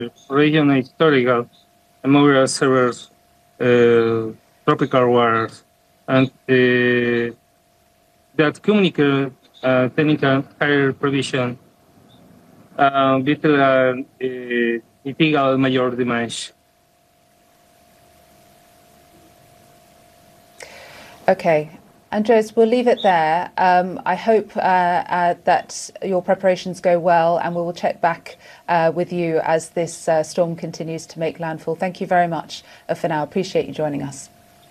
region historical memorial servers, tropical waters, and that communicate technical higher provision vital illegal major damage. Okay. Andres, we'll leave it there. I hope that your preparations go well, and we will check back with you as this storm continues to make landfall. Thank you very much for now. Appreciate you joining us.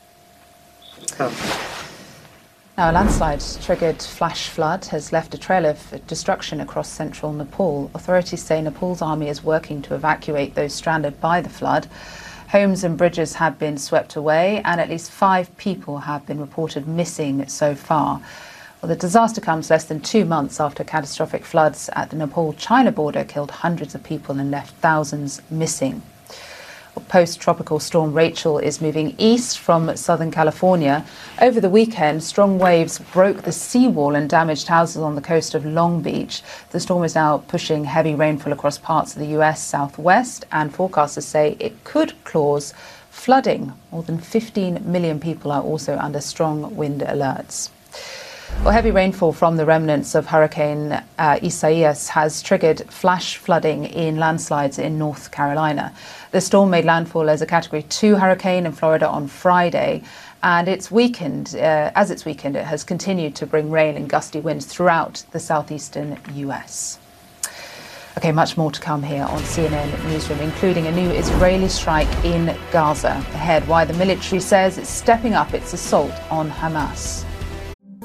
Now, a landslide triggered flash flood has left a trail of destruction across central Nepal. Authorities say Nepal's army is working to evacuate those stranded by the flood. Homes and bridges have been swept away, and at least 5 people have been reported missing so far. Well, the disaster comes less than 2 months after catastrophic floods at the Nepal-China border killed hundreds of people and left thousands missing. Post-tropical storm Rachel is moving east from Southern California. Over the weekend, strong waves broke the seawall and damaged houses on the coast of Long Beach. The storm is now pushing heavy rainfall across parts of the U.S. southwest, and forecasters say it could cause flooding. More than 15 million people are also under strong wind alerts. Well, heavy rainfall from the remnants of Hurricane Isaias has triggered flash flooding in landslides in North Carolina. The storm made landfall as a Category 2 hurricane in Florida on Friday, and it has continued to bring rain and gusty winds throughout the southeastern U.S. Okay, much more to come here on CNN Newsroom, including a new Israeli strike in Gaza. Ahead, why the military says it's stepping up its assault on Hamas.